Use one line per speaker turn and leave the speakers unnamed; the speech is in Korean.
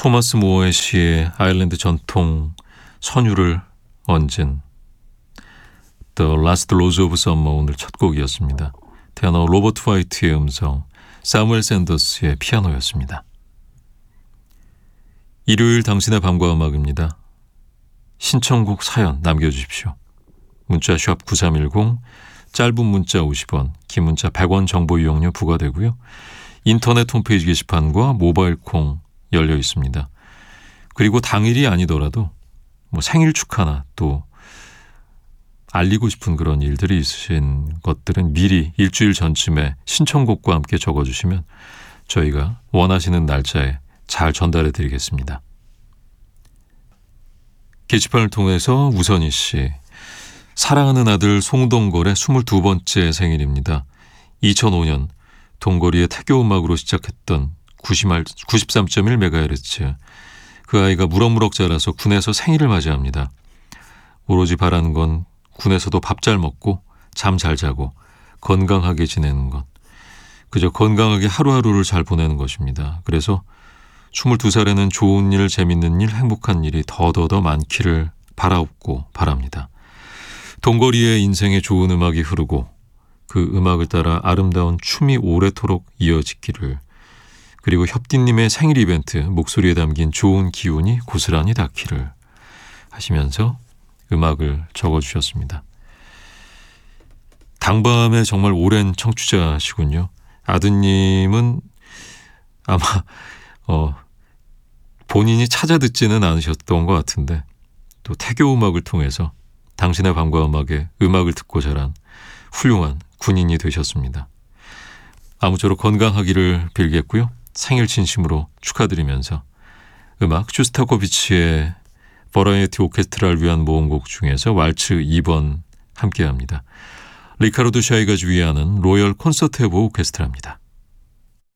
토마스 모어의 시에 아일랜드 전통 선율을 얹은 The Last Rose of Summer 오늘 첫 곡이었습니다. 테너 로버트 화이트의 음성, 사무엘 샌더스의 피아노였습니다. 일요일 당신의 밤과 음악입니다. 신청곡 사연 남겨주십시오. 문자 샵 9310, 짧은 문자 50원, 긴 문자 100원 정보 이용료 부과되고요. 인터넷 홈페이지 게시판과 모바일 콩 열려 있습니다. 그리고 당일이 아니더라도 생일 축하나 또 알리고 싶은 그런 일들이 있으신 것들은 미리 일주일 전쯤에 신청곡과 함께 적어주시면 저희가 원하시는 날짜에 잘 전달해 드리겠습니다. 게시판을 통해서 우선희 씨, 사랑하는 아들 송동걸의 22번째 생일입니다. 2005년 동거리의 태교 음악으로 시작했던 93.1MHz. 그 아이가 무럭무럭 자라서 군에서 생일을 맞이합니다. 오로지 바라는 건 군에서도 밥 잘 먹고 잠 잘 자고 건강하게 지내는 것. 그저 건강하게 하루하루를 잘 보내는 것입니다. 그래서 22살에는 좋은 일, 재밌는 일, 행복한 일이 더더더 많기를 바라옵고 바랍니다. 동거리의 인생에 좋은 음악이 흐르고 그 음악을 따라 아름다운 춤이 오래도록 이어지기를, 그리고 협디님의 생일 이벤트 목소리에 담긴 좋은 기운이 고스란히 닿기를 하시면서 음악을 적어주셨습니다. 당밤에 정말 오랜 청취자시군요. 아드님은 아마 본인이 찾아 듣지는 않으셨던 것 같은데 또 태교 음악을 통해서 당신의 밤과 음악에 음악을 듣고 자란 훌륭한 군인이 되셨습니다. 아무쪼록 건강하기를 빌겠고요. 생일 진심으로 축하드리면서 음악 슈스타코비치의 버라이어티 오케스트라를 위한 모음곡 중에서 왈츠 2번 함께합니다. 리카르도 샤이가 주의하는 로열 콘서트 오브 오케스트라입니다.